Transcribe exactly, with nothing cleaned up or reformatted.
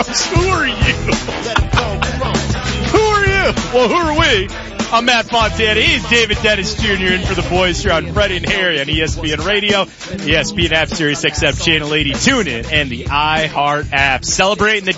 Who are you? Who are you? Well, who are we? I'm Matt Fontana. He's David Dennis Junior in for the boys here on Freddie and Harry on E S P N Radio, the E S P N app, Sirius X M Channel eighty, TuneIn, and the iHeart app. Celebrating the